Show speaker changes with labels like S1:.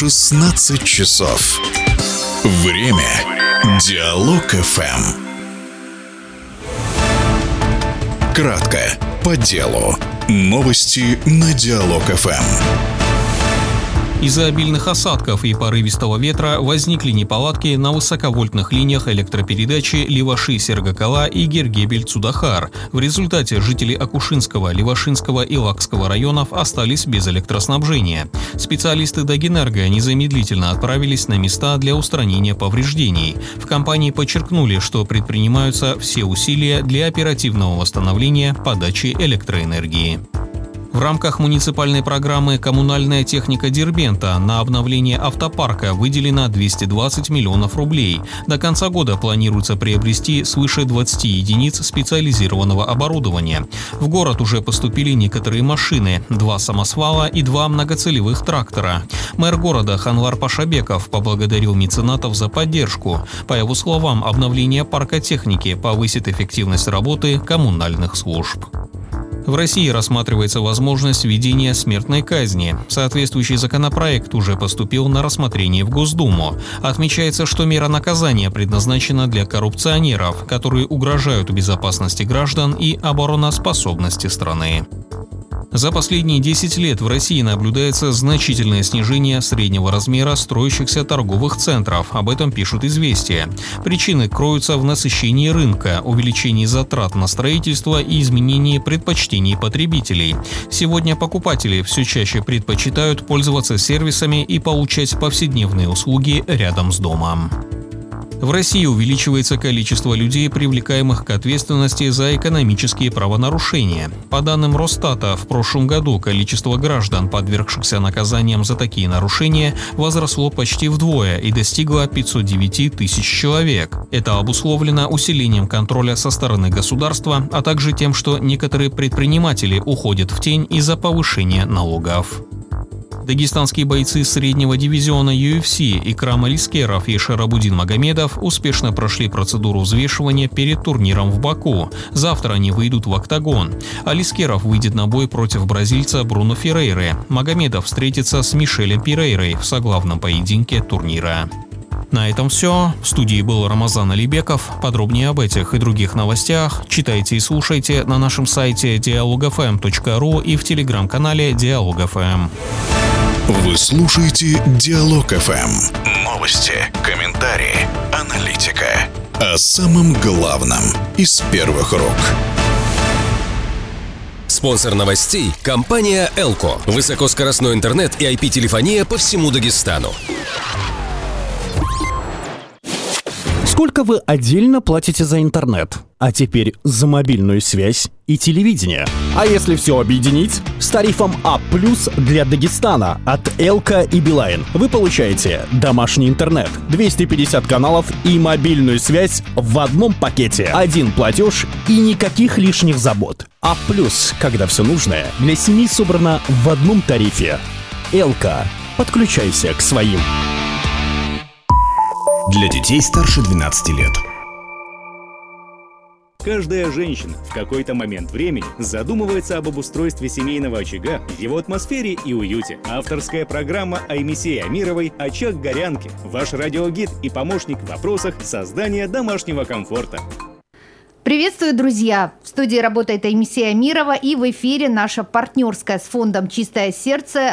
S1: 16 часов. Время Диалог ФМ. Кратко, по делу. Новости на Диалог ФМ.
S2: Из-за обильных осадков и порывистого ветра возникли неполадки на высоковольтных линиях электропередачи Леваши-Сергокала и Гергебель-Цудахар. В результате жители Акушинского, Левашинского и Лакского районов остались без электроснабжения. Специалисты Дагэнерго незамедлительно отправились на места для устранения повреждений. В компании подчеркнули, что предпринимаются все усилия для оперативного восстановления подачи электроэнергии. В рамках муниципальной программы «Коммунальная техника Дербента» на обновление автопарка выделено 220 миллионов рублей. До конца года планируется приобрести свыше 20 единиц специализированного оборудования. В город уже поступили некоторые машины – 2 самосвала и 2 многоцелевых трактора. Мэр города Ханвар Пашабеков поблагодарил меценатов за поддержку. По его словам, обновление парка техники повысит эффективность работы коммунальных служб. В России рассматривается возможность введения смертной казни. Соответствующий законопроект уже поступил на рассмотрение в Госдуму. Отмечается, что мера наказания предназначена для коррупционеров, которые угрожают безопасности граждан и обороноспособности страны. За последние 10 лет в России наблюдается значительное снижение среднего размера строящихся торговых центров. Об этом пишут «Известия». Причины кроются в насыщении рынка, увеличении затрат на строительство и изменении предпочтений потребителей. Сегодня покупатели все чаще предпочитают пользоваться сервисами и получать повседневные услуги рядом с домом. В России увеличивается количество людей, привлекаемых к ответственности за экономические правонарушения. По данным Росстата, в прошлом году количество граждан, подвергшихся наказаниям за такие нарушения, возросло почти вдвое и достигло 509 тысяч человек. Это обусловлено усилением контроля со стороны государства, а также тем, что некоторые предприниматели уходят в тень из-за повышения налогов. Дагестанские бойцы среднего дивизиона UFC Икрам Алискеров и Шарабудин Магомедов успешно прошли процедуру взвешивания перед турниром в Баку. Завтра они выйдут в октагон. Алискеров выйдет на бой против бразильца Бруно Феррейры. Магомедов встретится с Мишелем Пирейрой в соглавном поединке турнира. На этом все. В студии был Рамазан Алибеков. Подробнее об этих и других новостях читайте и слушайте на нашем сайте dialogfm.ru и в телеграм-канале Диалог ФМ.
S1: Вы слушаете Диалог ФМ. Новости, комментарии, аналитика. О самом главном из первых рук.
S3: Спонсор новостей – компания «Элко». Высокоскоростной интернет и IP-телефония по всему Дагестану.
S4: Сколько вы отдельно платите за интернет? А теперь за мобильную связь и телевидение. А если все объединить? С тарифом А+ для Дагестана от Элко и Билайн вы получаете домашний интернет, 250 каналов и мобильную связь в одном пакете. Один платеж и никаких лишних забот. А+, когда все нужное для семьи собрано в одном тарифе. Элко. Подключайся к своим.
S5: Для детей старше 12 лет.
S6: Каждая женщина в какой-то момент времени задумывается об обустройстве семейного очага, его атмосфере и уюте. Авторская программа Аймисеи Амировой «Очаг Горянки» – ваш радиогид и помощник в вопросах создания домашнего комфорта.
S7: Приветствую, друзья! В студии работает Аймисея Амирова, и в эфире наша партнерская с фондом «Чистое сердце»